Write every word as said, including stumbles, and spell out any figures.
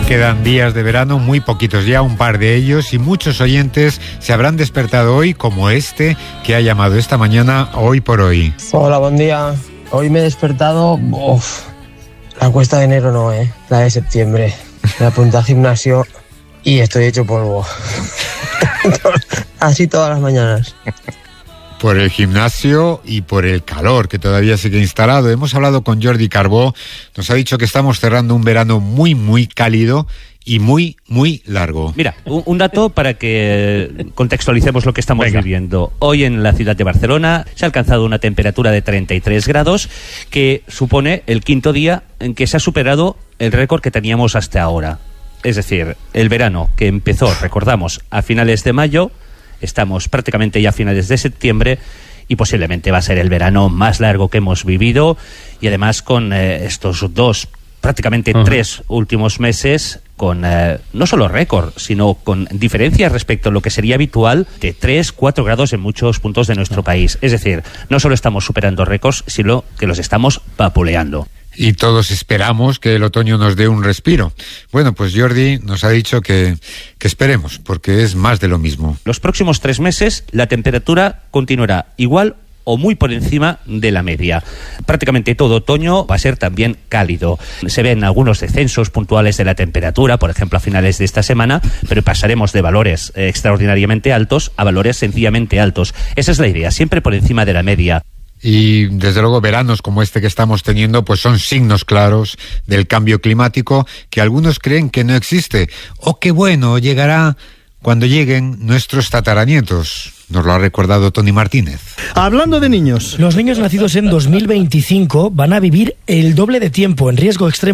Quedan días de verano, muy poquitos ya, un par de ellos, y muchos oyentes se habrán despertado hoy como este que ha llamado esta mañana Hoy por Hoy. Hola, buen día. Hoy me he despertado, uf, la cuesta de enero no, eh, la de septiembre. Me apunté al gimnasio y estoy hecho polvo. Así todas las mañanas. Por el gimnasio y por el calor que todavía sigue instalado. Hemos hablado con Jordi Carbó, nos ha dicho que estamos cerrando un verano muy, muy cálido y muy, muy largo. Mira, un, un dato para que contextualicemos lo que estamos Venga. viviendo. Hoy en la ciudad de Barcelona se ha alcanzado una temperatura de treinta y tres grados, que supone el quinto día en que se ha superado el récord que teníamos hasta ahora. Es decir, el verano que empezó, recordamos, a finales de mayo, estamos prácticamente ya a finales de septiembre y posiblemente va a ser el verano más largo que hemos vivido, y además con eh, estos dos, prácticamente uh-huh. tres últimos meses con eh, no solo récord, sino con diferencias respecto a lo que sería habitual de tres, cuatro grados en muchos puntos de nuestro país. Es decir, no solo estamos superando récords, sino que los estamos vapuleando. Y todos esperamos que el otoño nos dé un respiro. Bueno, pues Jordi nos ha dicho que, que esperemos, porque es más de lo mismo. Los próximos tres meses la temperatura continuará igual o muy por encima de la media. Prácticamente todo otoño va a ser también cálido. Se ven algunos descensos puntuales de la temperatura, por ejemplo a finales de esta semana, pero pasaremos de valores eh, extraordinariamente altos a valores sencillamente altos. Esa es la idea, siempre por encima de la media. Y desde luego veranos como este que estamos teniendo pues son signos claros del cambio climático que algunos creen que no existe, o que bueno, llegará cuando lleguen nuestros tataranietos. Nos lo ha recordado Tony Martínez. Hablando de niños. Los niños nacidos en dos mil veinticinco van a vivir el doble de tiempo en riesgo extremo